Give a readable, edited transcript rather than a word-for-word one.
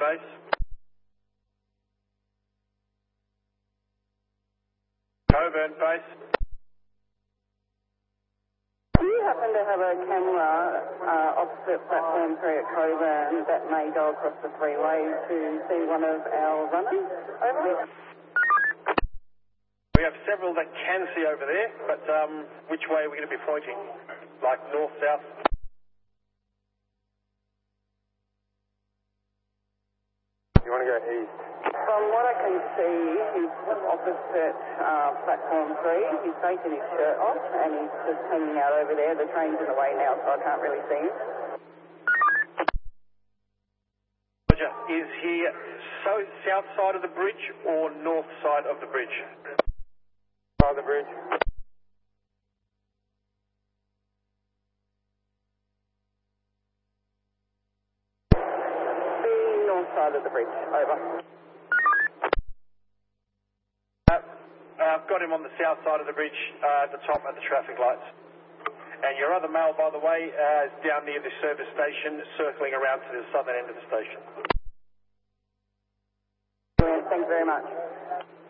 base. Coburn base. Do you happen to have a camera opposite platform 3 at Coburn that may go across the freeway to see one of our runners over there? We have several that can see over there, but which way are we going to be pointing? Like north, south? You want to go east? From what I can see, he's opposite platform 3. He's taken his shirt off and he's just hanging out over there. The train's in the way now, so I can't really see him. Roger. Is he south side of the bridge or north side of the bridge? Side of the bridge. The north side of the bridge, over. I've got him on the south side of the bridge, at the top at the traffic lights. And your other male, by the way, is down near the service station, circling around to the southern end of the station. Thank you very much.